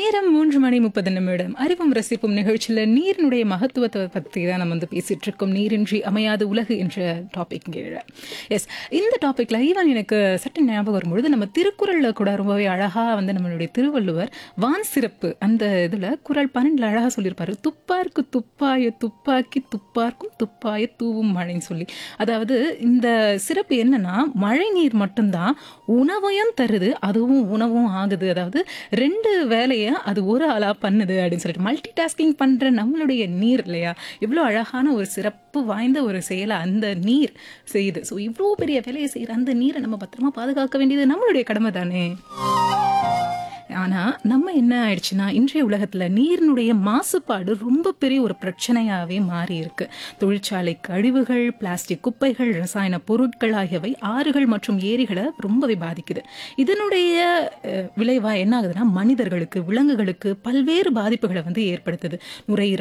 நேரம் 3:30 அறிவும் ரசிப்பும் நிகழ்ச்சியில் நீரினுடைய மகத்துவத்தை பற்றி தான் நம்ம பேசிட்டு இருக்கோம். நீரின்றி அமையாது உலகு என்ற டாபிக் கீழே. எஸ், இந்த டாபிக்ல ஈவன் எனக்கு சட்ட ஞாபகம் வரும்பொழுது நம்ம திருக்குறளில் கூட ரொம்பவே அழகாக நம்மளுடைய திருவள்ளுவர் வான் சிறப்பு அந்த இதில் குறள் 12 அழகாக சொல்லியிருப்பாரு. துப்பார்க்கு துப்பாய துப்பாக்கி துப்பார்க்கும் துப்பாய தூவும் மழைன்னு சொல்லி. அதாவது இந்த சிறப்பு என்னன்னா, மழை நீர் மட்டும்தான் உணவையும் தருது, அதுவும் உணவும் ஆகுது. அதாவது 2 வேலையை அது ஒரு ஆளா பண்ணுது அப்படின்னு சொல்லிட்டு மல்டி டாஸ்கிங் பண்ற நம்மளுடைய நீர் இல்லையா, இவ்வளோ அழகான ஒரு சிறப்பு வாய்ந்த ஒரு செயலை அந்த நீர் செய்யுது. ஸோ இவ்வளோ பெரிய வேலையை செய்யற அந்த நீரை நம்ம பத்திரமா பாதுகாக்க வேண்டியது நம்மளுடைய கடமை தானே. ஆனா நம்ம என்ன ஆயிடுச்சுன்னா, இன்றைய உலகத்துல நீரினுடைய மாசுபாடு ரொம்ப பெரிய ஒரு பிரச்சனையாவே மாறி இருக்கு. தொழிற்சாலை கழிவுகள், பிளாஸ்டிக் குப்பைகள், ரசாயன பொருட்கள் ஆகியவை ஆறுகள் மற்றும் ஏரிகளை ரொம்பவே பாதிக்குது. இதனுடைய விளைவா என்ன ஆகுதுன்னா, மனிதர்களுக்கு, விலங்குகளுக்கு பல்வேறு பாதிப்புகளை ஏற்படுத்துது. நுரையீரல்